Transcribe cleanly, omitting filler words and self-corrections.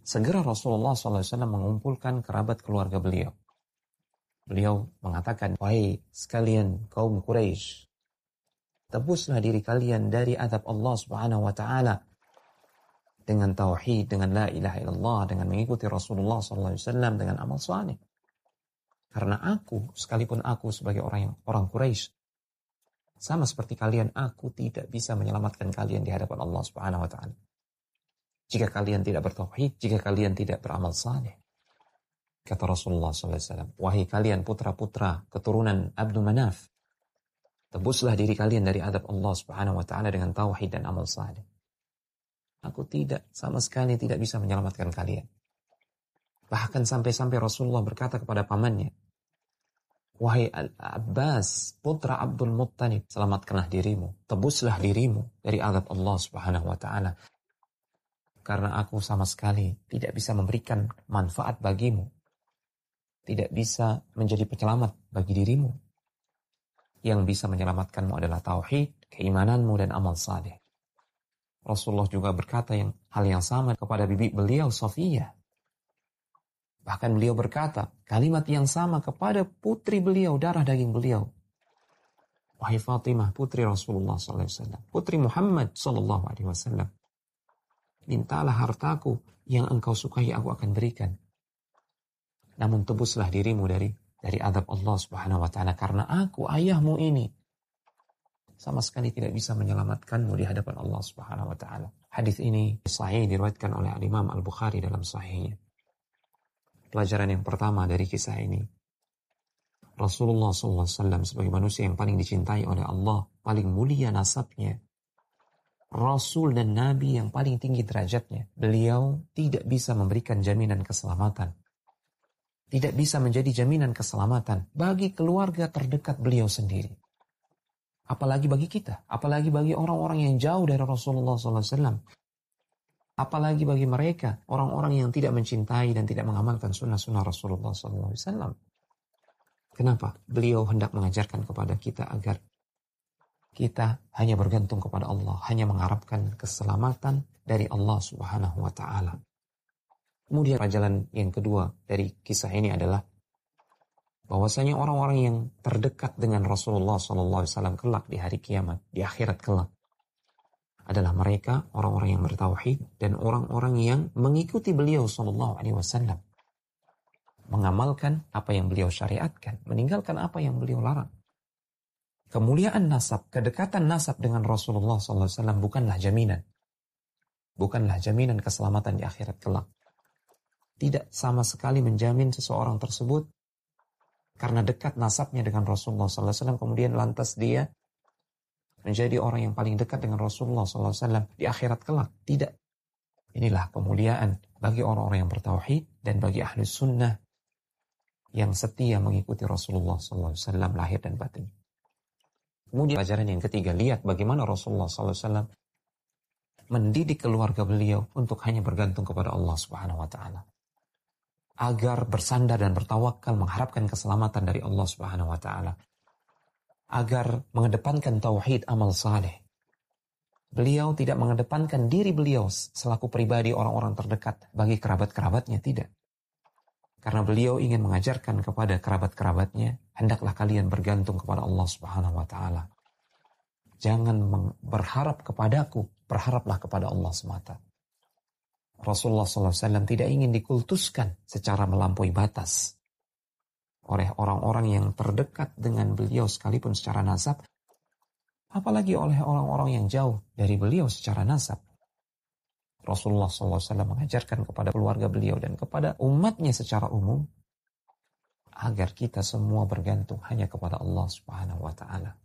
Segera Rasulullah SAW mengumpulkan kerabat keluarga beliau. Beliau mengatakan, wahai sekalian kaum Quraisy, tebuslah diri kalian dari azab Allah Subhanahu wa taala dengan tauhid, dengan la ilaha illallah, dengan mengikuti Rasulullah SAW, dengan amal saleh. Karena aku, sekalipun aku sebagai orang Quraisy, sama seperti kalian, aku tidak bisa menyelamatkan kalian di hadapan Allah Subhanahu wa taala. Jika kalian tidak bertauhid, jika kalian tidak beramal saleh. Kata Rasulullah SAW, wahai kalian putra-putra keturunan Abdu Manaf, tebuslah diri kalian dari azab Allah Subhanahu wa taala dengan tauhid dan amal saleh. Aku sama sekali tidak bisa menyelamatkan kalian. Bahkan sampai-sampai Rasulullah berkata kepada pamannya, wahai Abbas, putra Abdul Muttalib, selamatkanlah dirimu, tebuslah dirimu dari azab Allah Subhanahu wa taala. Karena aku sama sekali tidak bisa memberikan manfaat bagimu. Tidak bisa menjadi penyelamat bagi dirimu. Yang bisa menyelamatkanmu adalah tauhid, keimananmu, dan amal saleh. Rasulullah juga berkata hal yang sama kepada bibi beliau, Safiyah. Bahkan beliau berkata kalimat yang sama kepada putri beliau, darah daging beliau. Wahai Fatimah, putri Rasulullah SAW, putri Muhammad SAW, mintalah hartaku yang engkau sukai, aku akan berikan. Namun tebuslah dirimu dari azab Allah Subhanahu wa taala, karena aku, ayahmu ini, sama sekali tidak bisa menyelamatkanmu di hadapan Allah Subhanahu wa taala. Hadis ini sahih, diriwayatkan oleh Imam Al-Bukhari dalam sahihnya. Pelajaran yang pertama dari kisah ini, Rasulullah SAW sebagai manusia yang paling dicintai oleh Allah, paling mulia nasabnya, Rasul dan Nabi yang paling tinggi derajatnya, beliau tidak bisa memberikan jaminan keselamatan. Tidak bisa menjadi jaminan keselamatan bagi keluarga terdekat beliau sendiri. Apalagi bagi kita, apalagi bagi orang-orang yang jauh dari Rasulullah SAW. Apalagi bagi mereka, orang-orang yang tidak mencintai dan tidak mengamalkan sunnah-sunnah Rasulullah SAW. Kenapa? Beliau hendak mengajarkan kepada kita agar kita hanya bergantung kepada Allah, hanya mengharapkan keselamatan dari Allah Subhanahu wa taala. Kemudian pelajaran yang kedua dari kisah ini adalah bahwasanya orang-orang yang terdekat dengan Rasulullah SAW kelak di hari kiamat, di akhirat kelak, adalah mereka orang-orang yang bertauhid dan orang-orang yang mengikuti beliau SAW, mengamalkan apa yang beliau syariatkan, meninggalkan apa yang beliau larang. Kemuliaan nasab, kedekatan nasab dengan Rasulullah SAW bukanlah jaminan keselamatan di akhirat kelak. Tidak sama sekali menjamin seseorang tersebut karena dekat nasabnya dengan Rasulullah SAW, kemudian lantas dia menjadi orang yang paling dekat dengan Rasulullah SAW di akhirat kelak. Tidak. Inilah kemuliaan bagi orang-orang yang bertauhid dan bagi ahli sunnah yang setia mengikuti Rasulullah SAW lahir dan batin. Kemudian pelajaran yang ketiga, lihat bagaimana Rasulullah SAW mendidik keluarga beliau untuk hanya bergantung kepada Allah Subhanahu wa taala. Agar bersandar dan bertawakal mengharapkan keselamatan dari Allah Subhanahu wa taala. Agar mengedepankan tauhid, amal saleh. Beliau tidak mengedepankan diri beliau selaku pribadi orang-orang terdekat bagi kerabat-kerabatnya, tidak. Karena beliau ingin mengajarkan kepada kerabat-kerabatnya, hendaklah kalian bergantung kepada Allah Subhanahu wa taala. Jangan berharap kepadaku, berharaplah kepada Allah semata. Rasulullah SAW tidak ingin dikultuskan secara melampaui batas oleh orang-orang yang terdekat dengan beliau sekalipun secara nasab, apalagi oleh orang-orang yang jauh dari beliau secara nasab. Rasulullah SAW mengajarkan kepada keluarga beliau dan kepada umatnya secara umum agar kita semua bergantung hanya kepada Allah Subhanahu wa taala.